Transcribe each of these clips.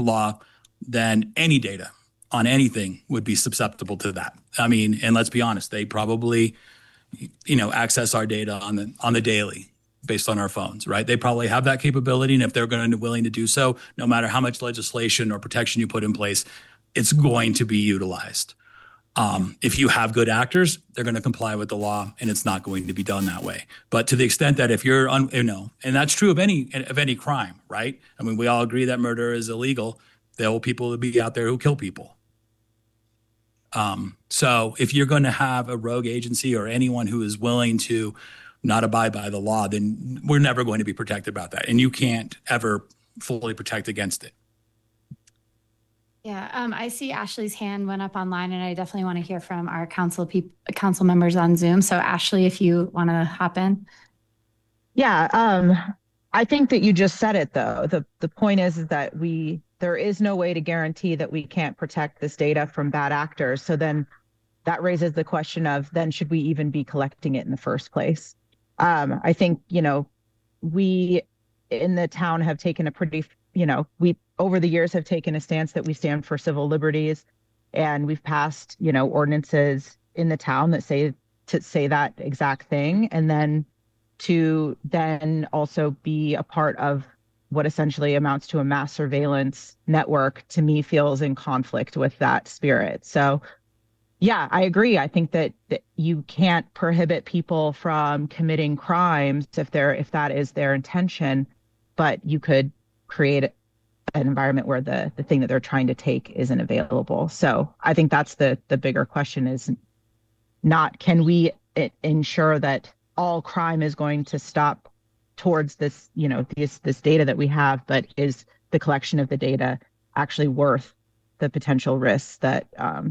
law, then any data on anything would be susceptible to that. I mean, and let's be honest, they probably, access our data on the daily based on our phones, right? They probably have that capability, and if they're going to be willing to do so, no matter how much legislation or protection you put in place, it's going to be utilized. If you have good actors, they're going to comply with the law, and it's not going to be done that way. But to the extent that if you're, and that's true of any crime, right? I mean, we all agree that murder is illegal. There will people be out there who kill people. So if you're going to have a rogue agency or anyone who is willing to not abide by the law, then we're never going to be protected about that, and you can't ever fully protect against it. Yeah, I see Ashley's hand went up online, and I definitely want to hear from our council members on Zoom. So Ashley, if you want to hop in. Yeah, I think that you just said it, though. The point is that there is no way to guarantee that we can't protect this data from bad actors. So then that raises the question of, then should we even be collecting it in the first place? I think, we in the town have taken a pretty, we over the years have taken a stance that we stand for civil liberties, and we've passed, ordinances in the town that say that exact thing. And then to then also be a part of what essentially amounts to a mass surveillance network, to me, feels in conflict with that spirit. So yeah, I agree. I think that you can't prohibit people from committing crimes if that is their intention, but you could create an environment where the thing that they're trying to take isn't available. So I think that's the bigger question, is not, can we ensure that all crime is going to stop towards this, this data that we have, but is the collection of the data actually worth the potential risks that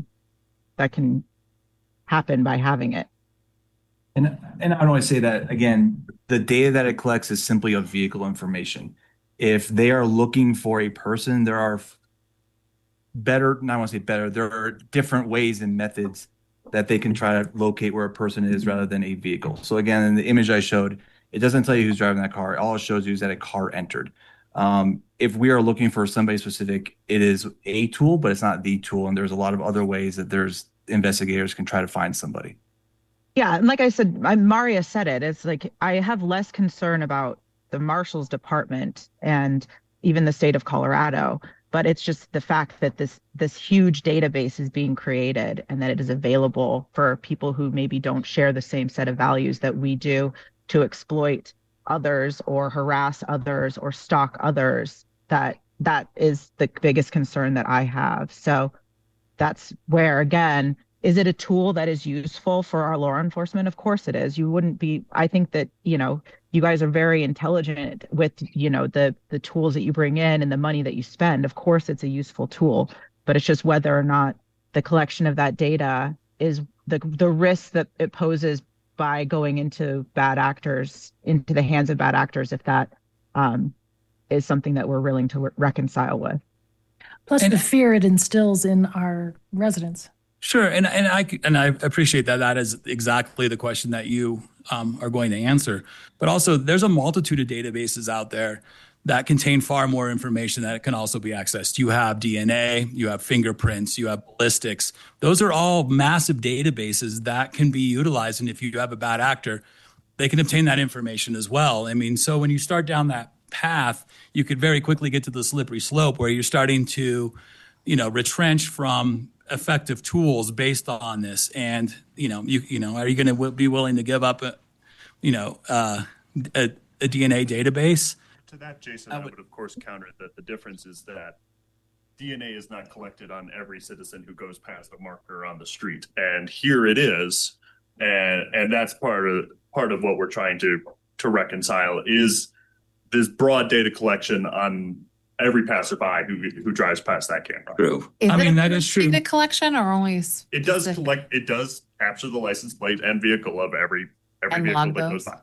can happen by having it? And I want to say that, again, the data that it collects is simply of vehicle information. If they are looking for a person, there are there are different ways and methods that they can try to locate where a person is rather than a vehicle. So again, in the image I showed, it doesn't tell you who's driving that car. All it shows you is that a car entered. If we are looking for somebody specific, it is a tool, but it's not the tool. And there's a lot of other ways that investigators can try to find somebody. Yeah, and like I said, Maria said it. It's like, I have less concern about the Marshal's Department and even the state of Colorado, but it's just the fact that this huge database is being created, and that it is available for people who maybe don't share the same set of values that we do, to exploit others or harass others or stalk others. That is the biggest concern that I have. So that's where, again, is it a tool that is useful for our law enforcement? Of course it is. I think that, you guys are very intelligent with, the tools that you bring in and the money that you spend. Of course it's a useful tool, but it's just whether or not the collection of that data is the risk that it poses by going into the hands of bad actors, if that is something that we're willing to reconcile with. Plus the fear it instills in our residents. Sure, and I appreciate that. That is exactly the question that you are going to answer. But also, there's a multitude of databases out there that contain far more information that can also be accessed. You have DNA, you have fingerprints, you have ballistics. Those are all massive databases that can be utilized. And if you have a bad actor, they can obtain that information as well. I mean, so when you start down that path, you could very quickly get to the slippery slope where you're starting to, retrench from effective tools based on this. And, are you going to be willing to give up a DNA database? To that, Jason, I would of course counter that the difference is that DNA is not collected on every citizen who goes past a marker on the street. And here it is. And that's part of what we're trying to reconcile, is this broad data collection on every passerby who drives past that camera. True. That is true. Data collection or only it does collect. It does capture the license plate and vehicle of every vehicle that goes by.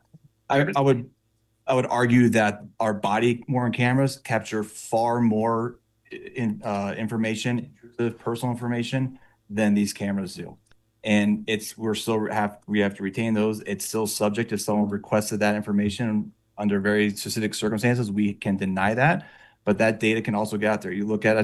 I would argue that our body-worn cameras capture far more information, personal information, than these cameras do. And we have to retain those. It's still subject if someone requested that information under very specific circumstances. We can deny that, but that data can also get out there. You look at